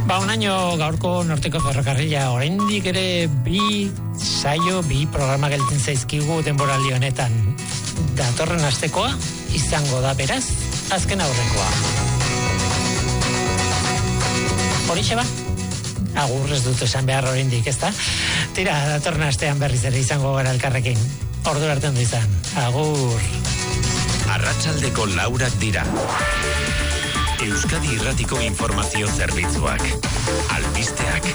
Unaino gaurko Norteko Ferrokarrila oraindik ere bi programa gelditzen zaizkigu denboraldi honetan. Datorren astekoa izango da beraz, azken aurrekoa. Horixe ba? Agur ez dut esan behar oraindik, ezta? Tira, datorren astean berriz ere izango gara elkarrekin. Ordu arte ondo izan. Agur. Arratsaldeko 4 dira. Euskadi Irratiko informazio zerbitzuak. Albisteak.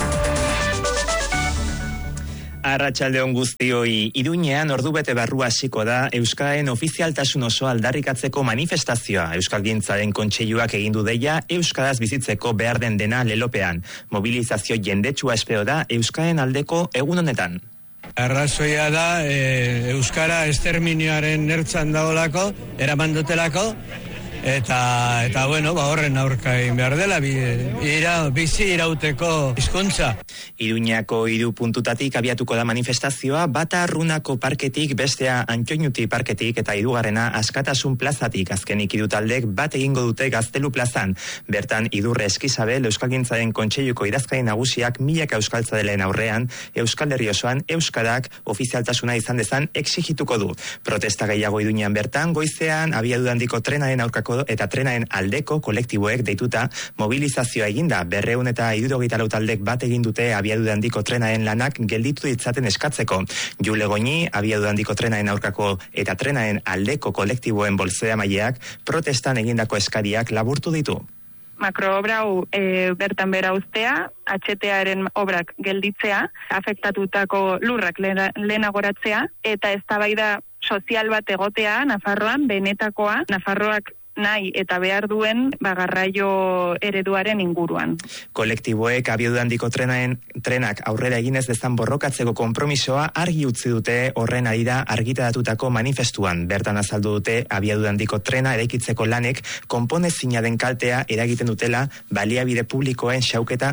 Arratsalde on guztioi, Iruñean ordubete barru hasiko da Euskararen ofizialtasun osoa aldarrikatzeko manifestazioa. Euskalgintzaren kontseiluak egin du deia euskaraz bizitzeko behar den dena lelopean. Mobilizazio jendetsua espero da Euskararen aldeko egun honetan. Arrazoia da euskara esterminioaren ertzan daolako, eraman dutelako. Eta bueno, horren aurka egin behar dela, bizi irauteko hizkuntza. Iruñako 3 puntutatik abiatuko da manifestazioa, bata Runako parketik, bestea Antxoinuti parketik eta hirugarrena Askatasun plazatik. Azkenik hiru taldek bat egingo dute Gaztelu plazan. Bertan Idurre Eskizabel, Euskalgintzaren kontseiluko idazkari nagusiak milaka euskaltzaleen aurrean, Euskal Herri osoan euskarak ofizialtasuna izan dezan exigituko du. Protesta gehiago Iruñean bertan, goizean abiadu handiko trenaren aurkako eta trenaren aldeko kolektiboek deituta mobilizazioa eginda. 274 taldek bat egin dute abiadu handiko trenaren lanak gelditu ditzaten eskatzeko. Jule Goñi, abiadu handiko trenaren aurkako eta trenaren aldeko kolektiboen bolzeamaileak protestan egindako eskariak laburtu ditu. Makroobra bertan bera uztea, HTaren obrak gelditzea, afektatutako lurrak lehenagoratzea, eta eztabaida sozial bat egotea Nafarroan, benetakoa, Nafarroak nahi eta behar duen garraio ereduaren inguruan. Kolektiboek abiadu handiko trenak aurrera eginez dezan borrokatzeko konpromisoa argi utzi dute horren arira argitaratutako manifestuan. Bertan azaldu dute abiadu handiko trena eraikitzeko lanek konponezina den kaltea eragiten dutela baliabide publikoen xauketa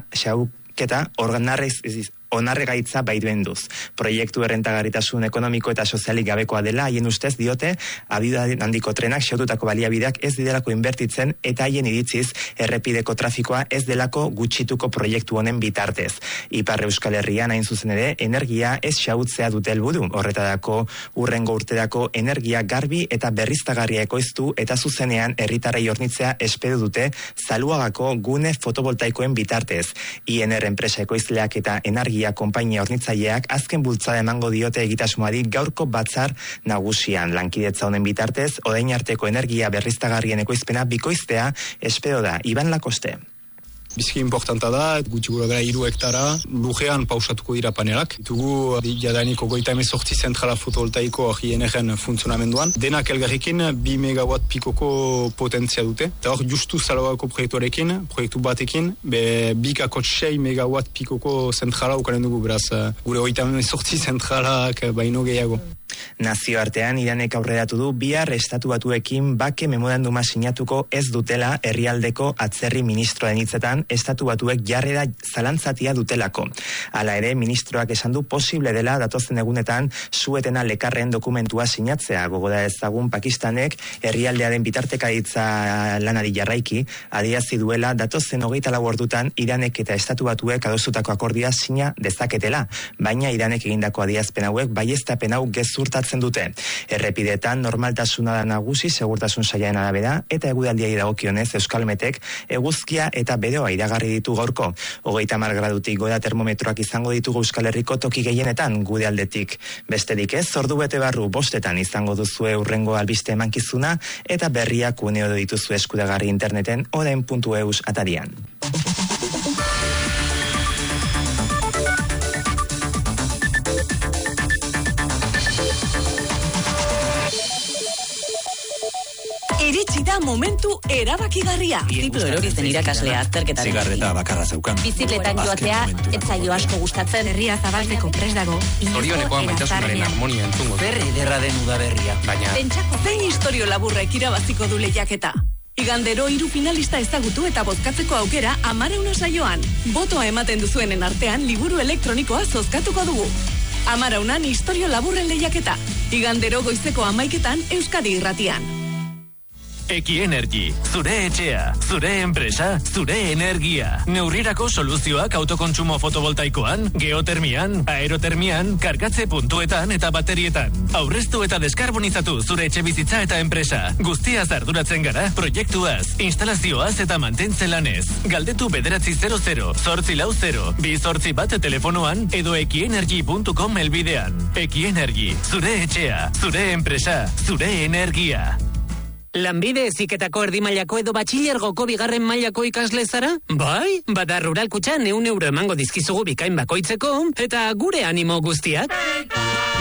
onarregaitza baitbenduz. Proiektu errentagarritasun ekonomiko eta sozialik gabekoa dela, haien ustez diote, abiadu handiko trenak xaututako baliabideak ez didelako inbertitzen eta haien iritziz errepideko trafikoa ez delako gutxituko proiektu honen bitartez. Ipar Euskal Herrian hain zuzen ere, energia ez xautzea dute helburu. Horretadako urrengo urterako energia garbi eta berriztagarria ekoiztu eta zuzenean herritarrei hornitzea espero dute Zaluagako gune fotovoltaikoen bitartez. INR enpresa ekoizleak eta energia konpainia hornitzaileak azken bultzada emango diote egitasmoari gaurko batzar nagusian. Lankidetza honen bitartez, orain arteko energia berriztagarrien ekoizpena bikoiztea espero da. Iban Lakoste. Bizki importanta da, gutxi gura gara 3 hektara, lujean pausatuko dira panelak. Ditugu jadainiko 28 zentrala fotovoltaiko INR-en funtzionamenduan. Denak elgarrekin 2 megawatt pikoko potentzia dute. Eta hor, justu Zaluagako proiektu batekin, 2,6 megawatt pikoko zentrala ukanen dugu, beraz, gure 28 zentralak baino gehiago. Nazioartean Iranek aurreratu du bihar Estatu Batuekin bake memoranduma sinatuko ez dutela herrialdeko atzerri ministroen hitzetan Estatu Batuek jarrera zalantzatia dutelako. Hala ere, ministroak esan du posible dela datozen egunetan suetena lekarren dokumentua sinatzea. Gogoda ezagun Pakistanek herrialdearen bitartekaritza lanari jarraiki adierazi duela datozen 24 ordutan Iranek eta Estatu Batuek adostutako akordioa sina dezaketela, baina Iranek egindako adierazpen hauek baieztapen hau gezurtatzen dute. Errepidetan normaltasuna da nagusi segurtasun sailaren arabera eta eguraldiari dagokionez Euskalmetek eguzkia eta beroa iragarri ditu gaurko. 30 gradutik gora termometroak izango ditugu Euskal Herriko toki gehienetan gure aldetik. Besterik ez, ordubete barru 5 izango duzue hurrengo albiste emankizuna eta berriak une oro dituzu eskuragarri interneten orain.eus atarian. Iritsi da momentu erabakigarria. Ziplo erorizen irakaslea azterketaren. Zigarreta bakarra zeukan. Bizikletan joatea, etzaio asko gustatzen. Herria zabaltzeko prest dago. Zorionekoa maitasunaren harmonia entzungo. Berri derra den udaberria. Baina Pentsako zein istorio laburrek irabaziko du lehiaketa. Igandero 3 finalista ezagutu eta bozkatzeko aukera 10 saioan. Botoa ematen duzuenen artean liburu elektronikoa zozkatuko dugu. 10 istorio laburren lehiaketa. Igandero goizeko 11 Euskadi Irratian. Ekienergy, zure etxea, zure enpresa, zure energia. Neurrirako soluzioak autokontsumo fotovoltaikoan, geotermian, aerotermian, kargatze puntuetan eta baterietan. Aurreztu eta deskarbonizatu zure etxe bizitza eta enpresa. Guztiaz arduratzen gara, proiektuaz, instalazioaz eta mantentze lanez. Galdetu 900 840 281 telefonoan edo ekienergy.com helbidean. Ekienergy, zure etxea, zure enpresa, zure energia. Lanbide heziketako erdimailako edo batxilergoko bigarren mailako ikasle zara? Bai, bada Rural Kutxan 100 euro emango dizkizugu bikain bakoitzeko, eta gure animo guztiak.